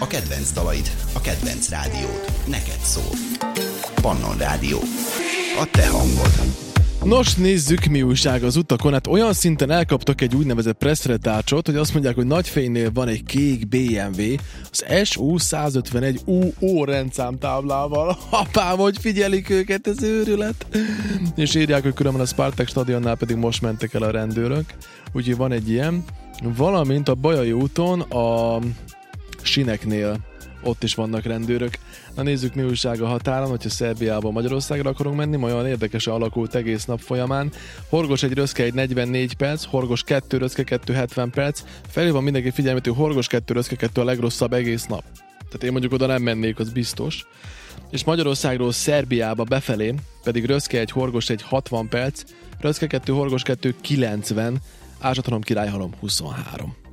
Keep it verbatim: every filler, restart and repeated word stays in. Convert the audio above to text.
A kedvenc dalaid, a kedvenc rádiód, neked szól. Pannon Rádió. A te hangod. Nos, nézzük, mi újság az utakon. Hát olyan szinten elkaptak egy úgynevezett presszretácsot, hogy azt mondják, hogy Nagyfénynél van egy kék bé em vé, az es u százötvenegy u o rendszámtáblával. Apám, hogy figyelik őket, ez őrület. És írják, hogy különben a Spartak stadionnál pedig most mentek el a rendőrök. Úgyhogy van egy ilyen. Valamint a Bajai úton a Sineknél ott is vannak rendőrök. Na nézzük, mi újság a határon, hogyha Szerbiából Magyarországra akarunk menni, majd olyan érdekesen alakult egész nap folyamán. Horgos egy Röszke egy negyvennégy perc, Horgos kettő Röszke kettő hetven perc. Felhívom mindenki figyelmét, hogy Horgos kettő Röszke kettő a legrosszabb egész nap. Tehát én mondjuk oda nem mennék, az biztos. És Magyarországról Szerbiába befelé pedig Röszke egy Horgos egy hatvan perc, Röszke kettő Horgos kettő kilencven, Ázsatalom Királyhalom huszonhárom.